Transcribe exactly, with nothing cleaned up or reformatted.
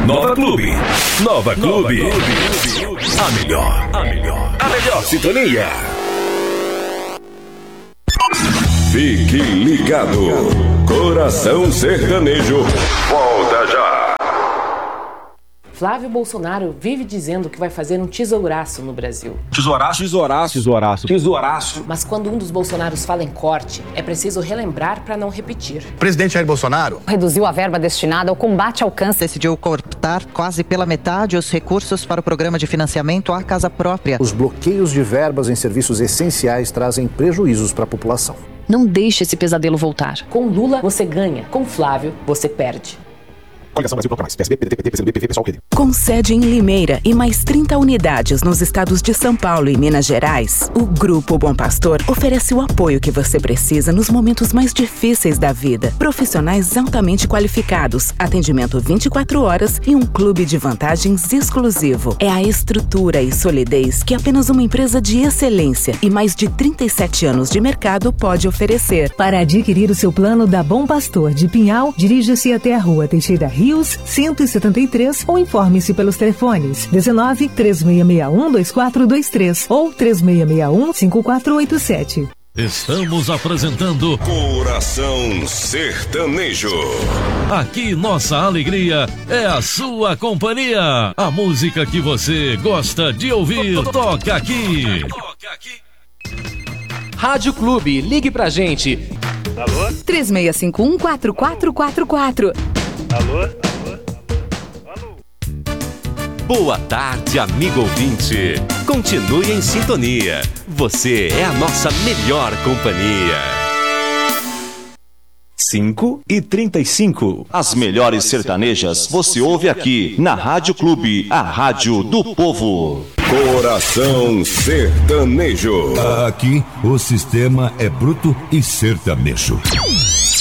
Nova Clube. Nova Clube. A melhor, a melhor, a melhor sintonia. Fique ligado. Coração Sertanejo. Volta já. Flávio Bolsonaro vive dizendo que vai fazer um tesouraço no Brasil. Tesouraço? Tesouraço. Tesouraço. Tesouraço. Mas quando um dos Bolsonaros fala em corte, é preciso relembrar para não repetir. O presidente Jair Bolsonaro reduziu a verba destinada ao combate ao câncer. Decidiu cortar quase pela metade os recursos para o programa de financiamento à casa própria. Os bloqueios de verbas em serviços essenciais trazem prejuízos para a população. Não deixe esse pesadelo voltar. Com Lula, você ganha. Com Flávio, você perde. Coligação Brasil Bloco Mais, P S B, P D T, P T, P C do B, P V, Pessoal, Rede. Com sede em Limeira e mais trinta unidades nos estados de São Paulo e Minas Gerais, o Grupo Bom Pastor oferece o apoio que você precisa nos momentos mais difíceis da vida. Profissionais altamente qualificados, atendimento vinte e quatro horas e um clube de vantagens exclusivo. É a estrutura e solidez que apenas uma empresa de excelência e mais de trinta e sete anos de mercado pode oferecer. Para adquirir o seu plano da Bom Pastor de Pinhal, dirija-se até a Rua Teixeira Rios, cento e setenta e três, ou informe-se pelos telefones dezenove, três seis seis um, dois quatro dois três ou três seis seis um, cinco quatro oito sete. Estamos apresentando Coração Sertanejo. Aqui nossa alegria é a sua companhia. A música que você gosta de ouvir, toca aqui. Rádio Clube, ligue pra gente. Alô? três seis cinco um, quatro quatro quatro quatro. Alô? Alô? Alô? Boa tarde, amigo ouvinte. Continue em sintonia. Você é a nossa melhor companhia. cinco e trinta e cinco. As melhores sertanejas você ouve aqui na Rádio Clube, a rádio do povo. Coração Sertanejo. Aqui o sistema é bruto e sertanejo.